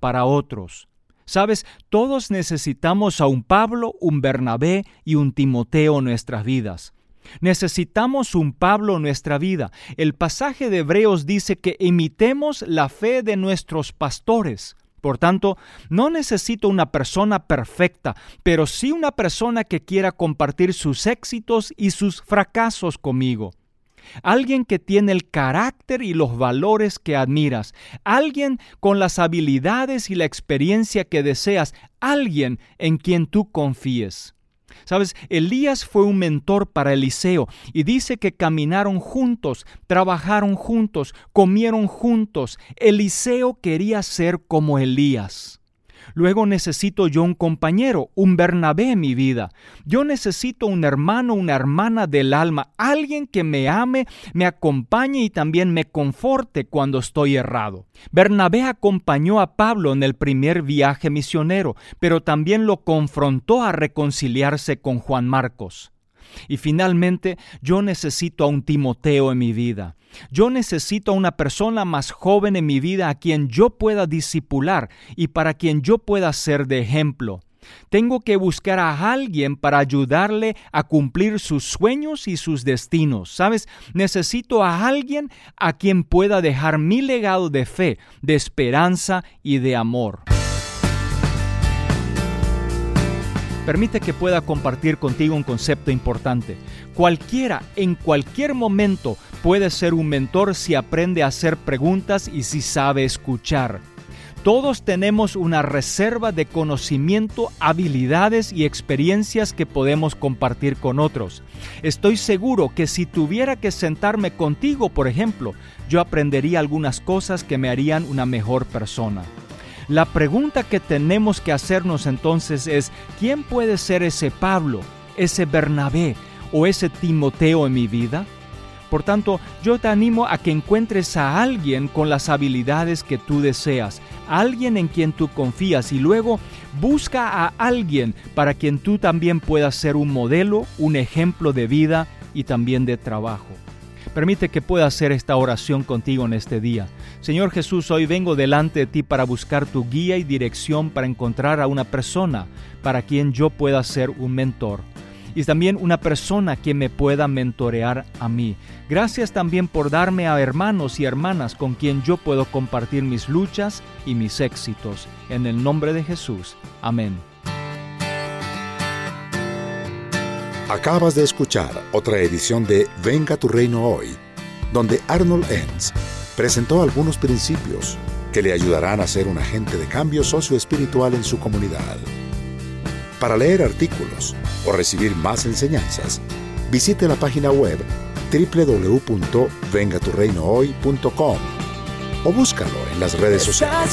para otros. ¿Sabes? Todos necesitamos a un Pablo, un Bernabé y un Timoteo en nuestras vidas. Necesitamos un Pablo en nuestra vida. El pasaje de Hebreos dice que imitemos la fe de nuestros pastores. Por tanto, no necesito una persona perfecta, pero sí una persona que quiera compartir sus éxitos y sus fracasos conmigo. Alguien que tiene el carácter y los valores que admiras. Alguien con las habilidades y la experiencia que deseas. Alguien en quien tú confíes. ¿Sabes? Elías fue un mentor para Eliseo y dice que caminaron juntos, trabajaron juntos, comieron juntos. Eliseo quería ser como Elías. Luego necesito yo un compañero, un Bernabé en mi vida. Yo necesito un hermano, una hermana del alma, alguien que me ame, me acompañe y también me conforte cuando estoy errado. Bernabé acompañó a Pablo en el primer viaje misionero, pero también lo confrontó a reconciliarse con Juan Marcos. Y finalmente, yo necesito a un Timoteo en mi vida. Yo necesito a una persona más joven en mi vida a quien yo pueda discipular y para quien yo pueda ser de ejemplo. Tengo que buscar a alguien para ayudarle a cumplir sus sueños y sus destinos. ¿Sabes? Necesito a alguien a quien pueda dejar mi legado de fe, de esperanza y de amor. Permite que pueda compartir contigo un concepto importante. Cualquiera, en cualquier momento, puede ser un mentor si aprende a hacer preguntas y si sabe escuchar. Todos tenemos una reserva de conocimiento, habilidades y experiencias que podemos compartir con otros. Estoy seguro que si tuviera que sentarme contigo, por ejemplo, yo aprendería algunas cosas que me harían una mejor persona. La pregunta que tenemos que hacernos entonces es, ¿quién puede ser ese Pablo, ese Bernabé o ese Timoteo en mi vida? Por tanto, yo te animo a que encuentres a alguien con las habilidades que tú deseas, alguien en quien tú confías y luego busca a alguien para quien tú también puedas ser un modelo, un ejemplo de vida y también de trabajo. Permite que pueda hacer esta oración contigo en este día. Señor Jesús, hoy vengo delante de ti para buscar tu guía y dirección para encontrar a una persona para quien yo pueda ser un mentor. Y también una persona que me pueda mentorear a mí. Gracias también por darme a hermanos y hermanas con quien yo puedo compartir mis luchas y mis éxitos. En el nombre de Jesús. Amén. Acabas de escuchar otra edición de Venga tu Reino Hoy, donde Arnold Enns presentó algunos principios que le ayudarán a ser un agente de cambio socioespiritual en su comunidad. Para leer artículos o recibir más enseñanzas, visite la página web www.vengaturreinohoy.com o búscalo en las redes sociales.